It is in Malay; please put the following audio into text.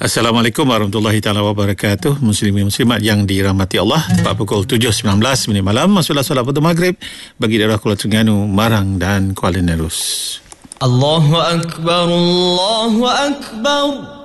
Assalamualaikum warahmatullahi taala wabarakatuh. Muslimin muslimat yang dirahmati Allah. Tepat pukul 7.19 malam masuklah solat waktu maghrib bagi daerah Kuala Terengganu, Marang dan Kuala Nerus. Allahu akbar, Allahu akbar.